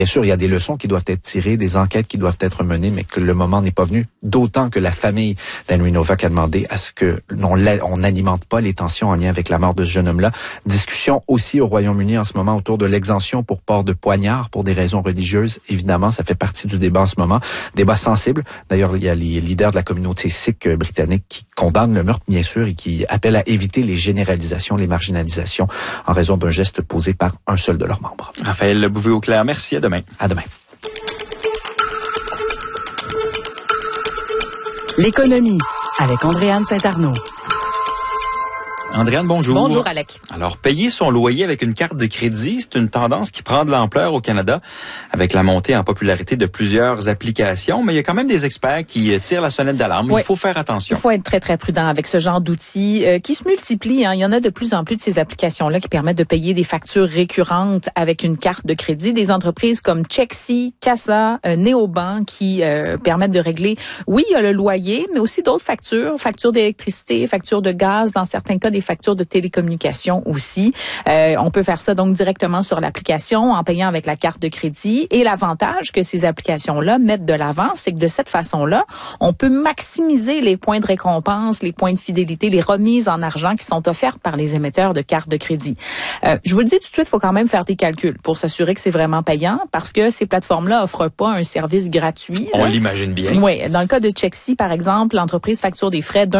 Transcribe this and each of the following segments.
Bien sûr, il y a des leçons qui doivent être tirées, des enquêtes qui doivent être menées, mais que le moment n'est pas venu. D'autant que la famille d'Henry Novak a demandé à ce que on n'alimente pas les tensions en lien avec la mort de ce jeune homme-là. Discussion aussi au Royaume-Uni en ce moment autour de l'exemption pour port de poignard pour des raisons religieuses. Évidemment, ça fait partie du débat en ce moment. Débat sensible. D'ailleurs, il y a les leaders de la communauté sikh britannique qui condamnent le meurtre, bien sûr, et qui appellent à éviter les généralisations, les marginalisations en raison d'un geste posé par un seul de leurs membres. Raphaël Bouvet-Auclair, merci. À demain. À demain. L'économie avec Andréane Saint-Arnaud. Andréane, bonjour. Bonjour, Alec. Alors, payer son loyer avec une carte de crédit, c'est une tendance qui prend de l'ampleur au Canada avec la montée en popularité de plusieurs applications, mais il y a quand même des experts qui tirent la sonnette d'alarme. Oui. Il faut faire attention. Il faut être très, très prudent avec ce genre d'outils qui se multiplient. Il y en a de plus en plus de ces applications-là qui permettent de payer des factures récurrentes avec une carte de crédit. Des entreprises comme Chexi, Casa, Néobank qui permettent de régler, oui, il y a le loyer, mais aussi d'autres factures d'électricité, factures de gaz, dans certains cas, des factures de télécommunications aussi. On peut faire ça donc directement sur l'application en payant avec la carte de crédit. Et l'avantage que ces applications-là mettent de l'avant, c'est que de cette façon-là, on peut maximiser les points de récompense, les points de fidélité, les remises en argent qui sont offertes par les émetteurs de cartes de crédit. Je vous le dis tout de suite, il faut quand même faire des calculs pour s'assurer que c'est vraiment payant parce que ces plateformes-là offrent pas un service gratuit. On l'imagine bien. Oui. Dans le cas de Chexi, par exemple, l'entreprise facture des frais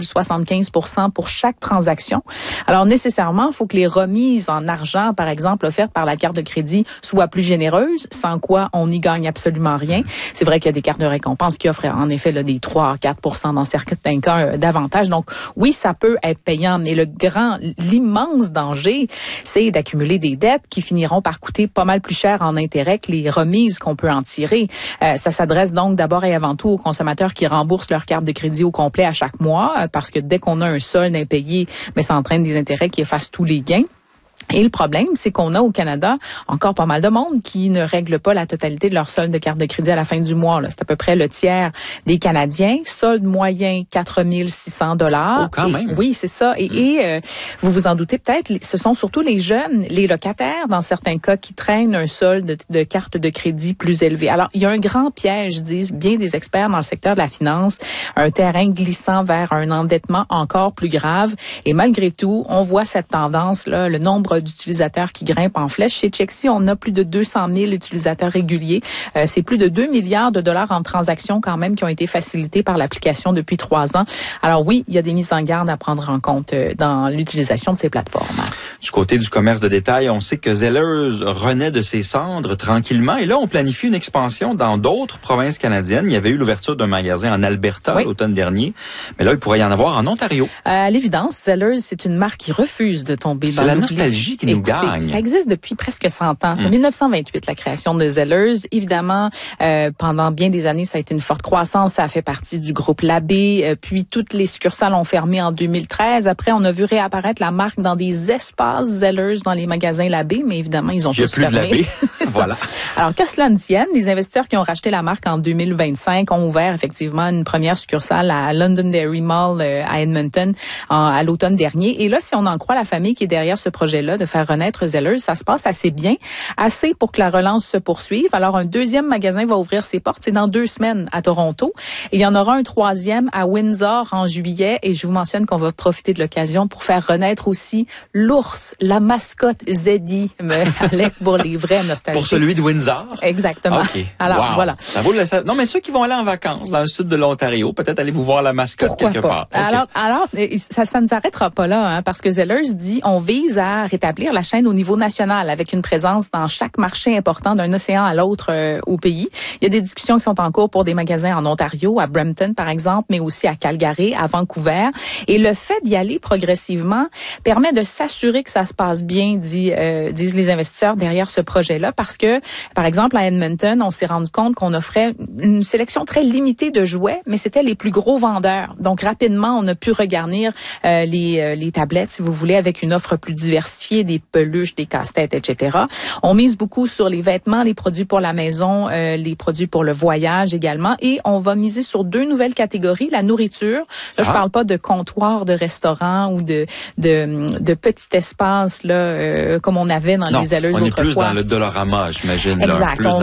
d'1,75% pour chaque transaction. Alors, nécessairement, il faut que les remises en argent, par exemple, offertes par la carte de crédit, soient plus généreuses, sans quoi on n'y gagne absolument rien. C'est vrai qu'il y a des cartes de récompense qui offrent, en effet, là, des 3 à 4% dans certains cas davantage. Donc, oui, ça peut être payant, mais l'immense danger, c'est d'accumuler des dettes qui finiront par coûter pas mal plus cher en intérêt que les remises qu'on peut en tirer. Ça s'adresse donc d'abord et avant tout aux consommateurs qui remboursent leur carte de crédit au complet à chaque mois, parce que dès qu'on a un solde impayé, mais ça entraîne des intérêts qui effacent tous les gains. Et le problème, c'est qu'on a au Canada encore pas mal de monde qui ne règle pas la totalité de leur solde de carte de crédit à la fin du mois. Là. C'est à peu près le tiers des Canadiens. Solde moyen, 4 600 $. Oh, quand même. Oui, c'est ça. Et vous vous en doutez peut-être, ce sont surtout les jeunes, les locataires, dans certains cas, qui traînent un solde de carte de crédit plus élevé. Alors, il y a un grand piège, disent bien des experts dans le secteur de la finance, un terrain glissant vers un endettement encore plus grave. Et malgré tout, on voit cette tendance-là, le nombre d'utilisateurs qui grimpent en flèche. Chez Chexi, on a plus de 200 000 utilisateurs réguliers. C'est plus de 2 milliards de dollars en transactions quand même qui ont été facilitées par l'application depuis 3 ans. Alors oui, il y a des mises en garde à prendre en compte dans l'utilisation de ces plateformes. Du côté du commerce de détail, on sait que Zellers renaît de ses cendres tranquillement. Et là, on planifie une expansion dans d'autres provinces canadiennes. Il y avait eu l'ouverture d'un magasin en Alberta l'automne dernier. Mais là, il pourrait y en avoir en Ontario. À l'évidence, Zellers, c'est une marque qui refuse de tomber dans l'oubli. C'est la nostalgie qui nous gagne. Ça existe depuis presque 100 ans. C'est 1928, la création de Zellers. Évidemment, pendant bien des années, ça a été une forte croissance. Ça a fait partie du groupe Labbé. Puis, toutes les succursales ont fermé en 2013. Après, on a vu réapparaître la marque dans des espaces Zellers dans les magasins Labbé. Mais évidemment, ils ont tous fermé. Il n'y a plus de Labbé. Voilà. Alors, qu'à cela ne tienne, les investisseurs qui ont racheté la marque en 2025 ont ouvert effectivement une première succursale à Londonderry Mall à Edmonton à l'automne dernier. Et là, si on en croit la famille qui est derrière ce projet-là, de faire renaître Zellers, ça se passe assez bien, assez pour que la relance se poursuive. Alors, un deuxième magasin va ouvrir ses portes, c'est dans 2 semaines à Toronto. Et il y en aura un troisième à Windsor en juillet. Et je vous mentionne qu'on va profiter de l'occasion pour faire renaître aussi l'ours, la mascotte Zeddy, Alec, pour les vrais nostalgiques. Pour celui de Windsor? Exactement. Okay. Alors, wow. voilà. Ça vaut Non, mais ceux qui vont aller en vacances dans le sud de l'Ontario, peut-être allez-vous voir la mascotte Pourquoi quelque pas? part. Okay. Alors, ça ne s'arrêtera pas là, parce que Zellers dit, on vise à rétablir la chaîne au niveau national avec une présence dans chaque marché important d'un océan à l'autre au pays. Il y a des discussions qui sont en cours pour des magasins en Ontario, à Brampton par exemple, mais aussi à Calgary, à Vancouver. Et le fait d'y aller progressivement permet de s'assurer que ça se passe bien, disent les investisseurs derrière ce projet-là, parce que, par exemple, à Edmonton, on s'est rendu compte qu'on offrait une sélection très limitée de jouets, mais c'était les plus gros vendeurs. Donc, rapidement, on a pu regarnir les tablettes, si vous voulez, avec une offre plus diversifiée. simplifier, des peluches, des casse-têtes, etc. On mise beaucoup sur les vêtements, les produits pour la maison, les produits pour le voyage également. Et on va miser sur 2 nouvelles catégories. La nourriture. Là, je parle pas de comptoir de restaurant ou de petits espaces là comme on avait dans les Zelleuses autrefois. On est plus dans le Dollarama, j'imagine. Exact. Là,